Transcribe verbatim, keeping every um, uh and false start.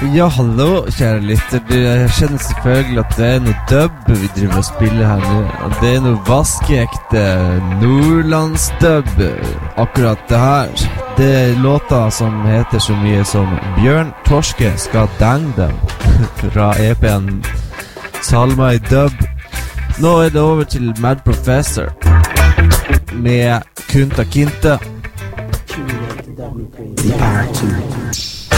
Ja, hallo, kjære lytter. Jeg kjenner selvfølgelig at det er noe dub vi driver og spiller her nå. Og det er noe vaskeekte nordlandsdub. Akkurat det her, det er låter som heter så mye som Bjørn Torske skal dang dem fra E P-en Salma i dub. Nå er det over til Mad Professor med Kunta Kinte. The R two.